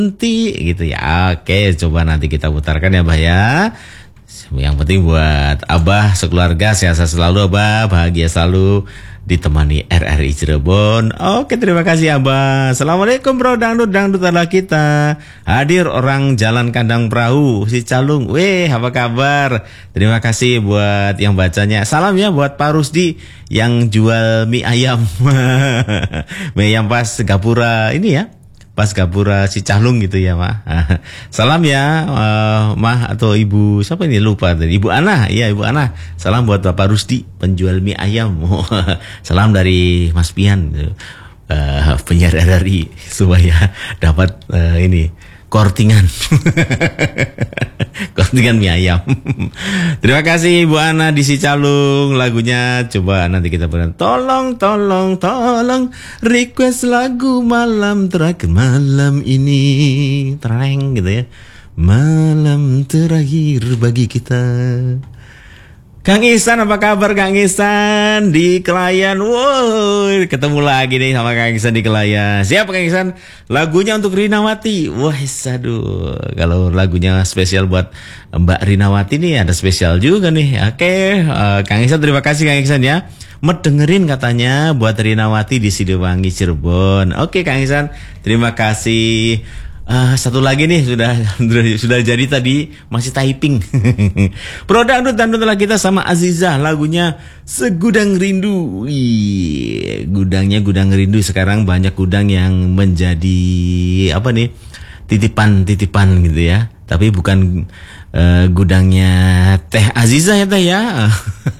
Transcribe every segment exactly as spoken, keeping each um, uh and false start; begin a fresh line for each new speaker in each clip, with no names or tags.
nanti gitu ya. Oke, coba nanti kita putarkan ya, Bah ya. Yang penting buat Abah sekeluarga sehat selalu, Abah bahagia selalu ditemani R R I Cirebon. Oke, terima kasih Abah. Assalamualaikum bro, dangdut dangdut adalah kita. Hadir orang jalan kandang perahu si Calung. Weh, apa kabar? Terima kasih buat yang bacanya. Salam ya buat Pak Rusdi yang jual mie ayam. Mie ayam pas Gapura ini ya. Pas Gapura si Calung gitu ya, Mah. Salam ya, uh, Mah atau Ibu siapa ini lupa tadi. Ibu Ana, iya Ibu Ana. Salam buat Bapak Rusdi, penjual mie ayam. Salam dari Mas Pian, uh, penyiar R R I supaya dapat uh, ini kortingan. Kortingan mie ayam. Terima kasih Ibu Ana di Sicalung. Lagunya coba nanti kita berikan. Tolong, tolong, tolong request lagu malam terakhir malam ini. Tereng gitu ya. Malam terakhir bagi kita. Kang Ihsan, apa kabar Kang Ihsan di Kelayan? Wow, ketemu lagi nih sama Kang Ihsan di Kelayan. Siap Kang Ihsan? Lagunya untuk Rinawati. Wah, aduh. Kalau lagunya spesial buat Mbak Rinawati nih ada spesial juga nih. Oke, uh, Kang Ihsan terima kasih Kang Ihsan ya. Mendengerin katanya buat Rinawati di Sidowangi Cirebon. Oke Kang Ihsan, terima kasih. Uh, satu lagi nih sudah sudah jadi tadi masih typing. Pro dangdut dangdut lah kita sama Aziza, lagunya Segudang Rindu. Wih, gudangnya gudang rindu. Sekarang banyak gudang yang menjadi apa nih, titipan-titipan gitu ya. Tapi bukan uh, gudangnya Teh Aziza ya Teh ya.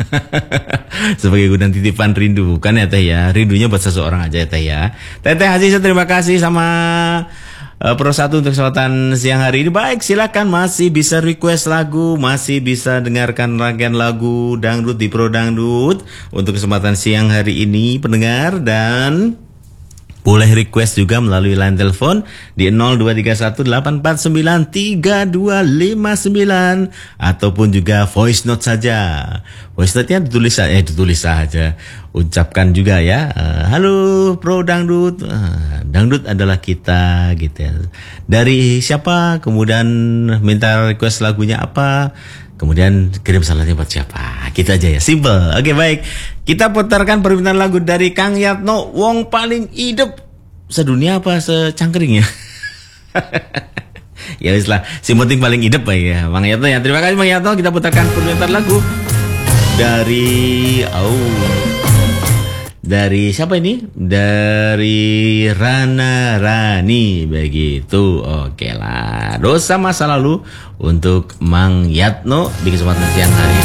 Sebagai gudang titipan rindu, bukan ya Teh ya. Rindunya buat seseorang aja ya Teh ya. Teh Teh Aziza terima kasih sama Uh, Pro satu untuk kesempatan siang hari ini. Baik, silakan masih bisa request lagu, masih bisa dengarkan rangkaian lagu dangdut di Pro Dangdut untuk kesempatan siang hari ini pendengar, dan boleh request juga melalui line telepon di nol dua tiga satu delapan empat sembilan tiga dua lima sembilan ataupun juga voice note saja. Voice note-nya ditulis saja, eh ditulis saja. Ucapkan juga ya, uh, halo Pro Dangdut, uh, dangdut adalah kita gitu ya. Dari siapa, kemudian minta request lagunya apa, kemudian kirim salahnya buat siapa, gitu aja ya, simple. Oke baik, kita putarkan permintaan lagu dari Kang Yatno, Wong Paling Idep sedunia apa secangkring ya. Ya wis lah, si penting paling idep ya Bang Yatno ya. Terima kasih Bang Yatno, kita putarkan permintaan lagu dari oh dari siapa ini? Dari Rana Rani begitu. Oke lah, dosa masa lalu untuk Mang Yatno di kesempatan siang hari ini.